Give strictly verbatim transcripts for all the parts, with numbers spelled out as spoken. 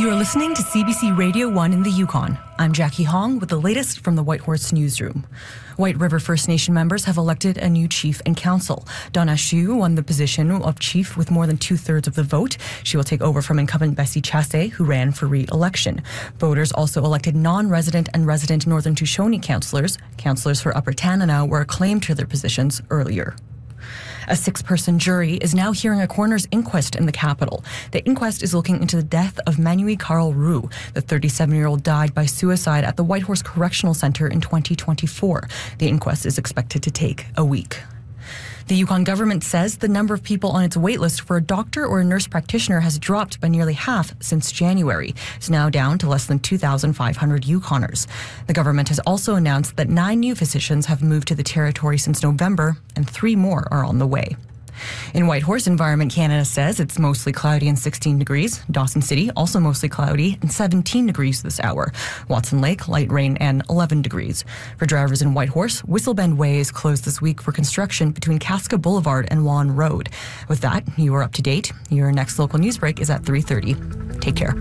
You are listening to C B C Radio one in the Yukon. I'm Jackie Hong with the latest from the Whitehorse Newsroom. White River First Nation members have elected a new chief and council. Donna Shu won the position of chief with more than two-thirds of the vote. She will take over from incumbent Bessie Chasse, who ran for re-election. Voters also elected non-resident and resident Northern Tushone councillors. Councillors for Upper Tanana were acclaimed to their positions earlier. A six-person jury is now hearing a coroner's inquest in the capital. The inquest is looking into the death of Manui Carl Rue. The thirty-seven-year-old died by suicide at the Whitehorse Correctional Centre in twenty twenty-four. The inquest is expected to take a week. The Yukon government says the number of people on its waitlist for a doctor or a nurse practitioner has dropped by nearly half since January. It's now down to less than two thousand five hundred Yukoners. The government has also announced that nine new physicians have moved to the territory since November, and three more are on the way. In Whitehorse, Environment Canada says it's mostly cloudy and sixteen degrees. Dawson City, also mostly cloudy and seventeen degrees this hour. Watson Lake, light rain and eleven degrees. For drivers in Whitehorse, Whistle Bend Way is closed this week for construction between Casca Boulevard and Lawn Road. With that, you are up to date. Your next local news break is at three thirty. Take care.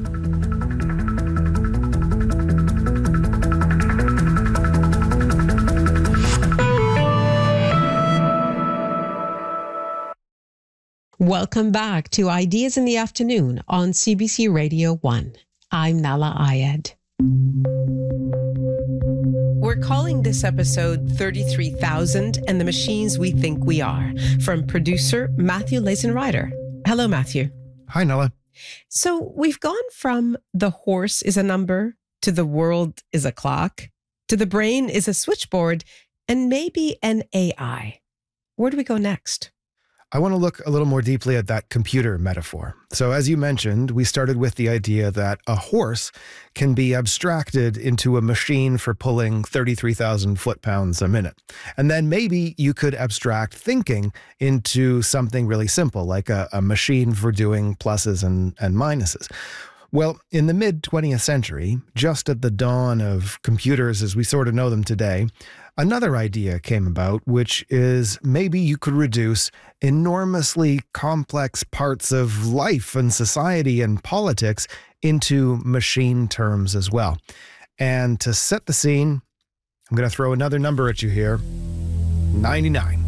Welcome back to Ideas in the Afternoon on C B C Radio one. I'm Nala Ayed. We're calling this episode thirty-three thousand and the Machines We Think We Are, from producer Matthew Lazenrider. Hello, Matthew. Hi, Nala. So we've gone from the horse is a number to the world is a clock to the brain is a switchboard and maybe an A I. Where do we go next? I want to look a little more deeply at that computer metaphor. So as you mentioned, we started with the idea that a horse can be abstracted into a machine for pulling thirty-three thousand foot-pounds a minute. And then maybe you could abstract thinking into something really simple, like a, a machine for doing pluses and, and minuses. Well, in the mid-twentieth century, just at the dawn of computers as we sort of know them today, another idea came about, which is maybe you could reduce enormously complex parts of life and society and politics into machine terms as well. And to set the scene, I'm going to throw another number at you here, ninety-nine.